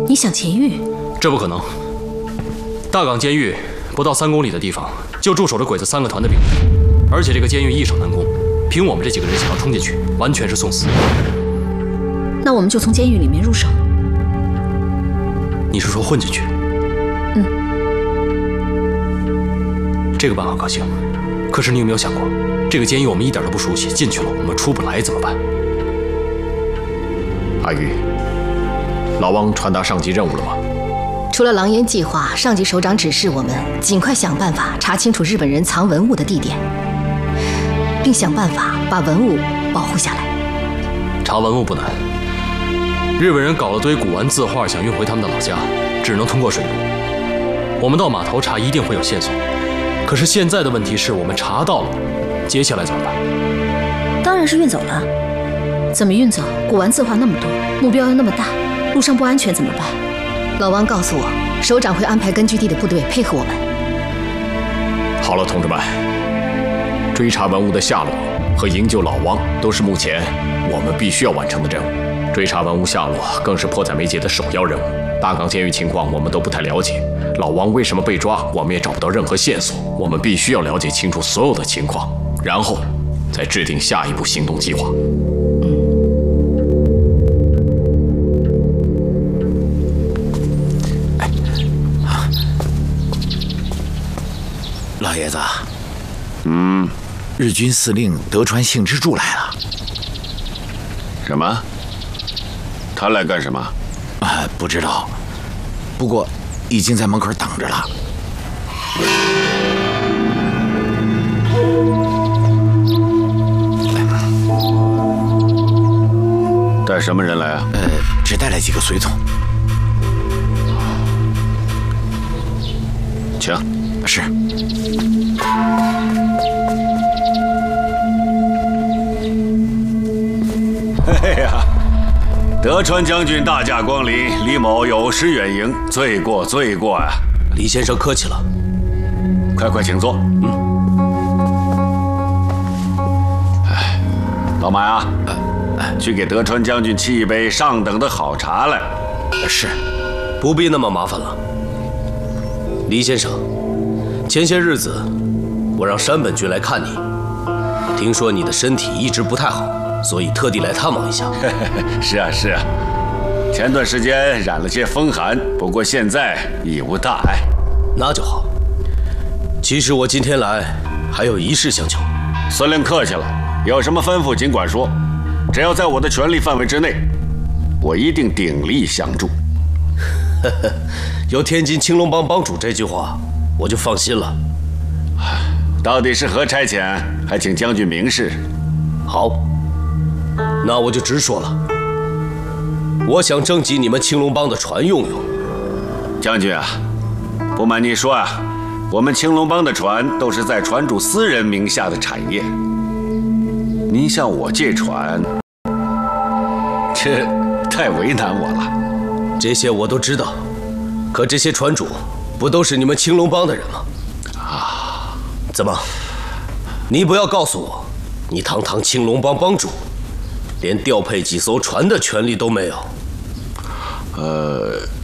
你想监狱？ 这不可能。大港监狱不到3公里的地方，就驻守着鬼子3个团的兵力，而且这个监狱易守难攻，凭我们这几个人想要冲进去，完全是送死。 那我们就从监狱里面入手。 你是说混进去？ 嗯。 这个办法可行，可是你有没有想过，这个监狱我们一点都不熟悉，进去了我们出不来怎么办？ 阿玉，老汪传达上级任务了吗？ 除了狼烟计划，上级首长指示我们尽快想办法查清楚日本人藏文物的地点，并想办法把文物保护下来。 查文物不难，日本人搞了堆古玩字画，想运回他们的老家，只能通过水路。我们到码头查一定会有线索，可是现在的问题是我们查到了，接下来怎么办？ 当然是运走了。怎么运走？古玩字画那么多，目标又那么大，路上不安全怎么办？ 老王告诉我，首长会安排根据地的部队配合我们。 好了，同志们，追查文物的下落和营救老汪都是目前我们必须要完成的任务。追查文物下落更是迫在眉睫的首要任务。大港监狱情况我们都不太了解，老汪为什么被抓，我们也找不到任何线索。我们必须要了解清楚所有的情况，然后再制定下一步行动计划。 老爷子，日军司令德川幸之助来了。 什么？他来干什么？ 不知道，不过已经在门口等着了。 带什么人来啊？ 只带来几个随从。 请。 是。 哎呀，德川将军大驾光临，李某有失远迎，罪过罪过呀！ 李先生客气了， 快请坐。老马呀，去给德川将军沏一杯上等的好茶来。 是， 不必那么麻烦了。李先生，前些日子我让山本君来看你，听说你的身体一直不太好，所以特地来探望一下。 是啊，前段时间染了些风寒，不过现在已无大碍。 那就好。其实我今天来还有一事相求。 司令客气了，有什么吩咐尽管说，只要在我的权力范围之内，我一定鼎力相助。 有天津青龙帮帮主这句话，我就放心了。 到底是何差遣？还请将军明示。 好，那我就直说了。我想征集你们青龙帮的船用用。 将军啊，不瞒您说啊，我们青龙帮的船都是在船主私人名下的产业。您向我借船，这太为难我了。 这些我都知道，可这些船主不都是你们青龙帮的人吗？啊，怎么？你不要告诉我，你堂堂青龙帮帮主，连调配几艘船的权利都没有？